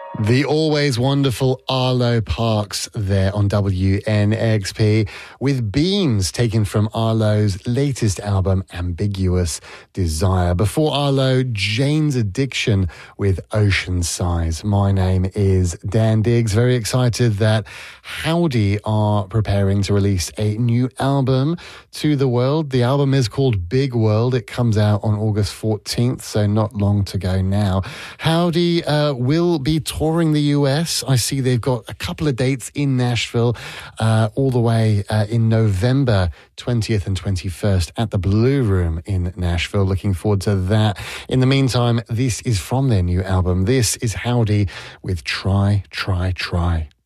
The always wonderful Arlo Parks there on WNXP with Beams taken from Arlo's latest album, Ambiguous Desire. Before Arlo, Jane's Addiction with Ocean Size. My name is Dan Diggs. Very excited that Howdy are preparing to release a new album to the world. The album is called Big World. It comes out on August 14th, so not long to go now. Howdy will be touring the US. I see they've got a couple of dates in Nashville all the way in November 20th and 21st at the Blue Room in Nashville. Looking forward to that. In the meantime, this is from their new album. This is Howdy with Try, Try, Try.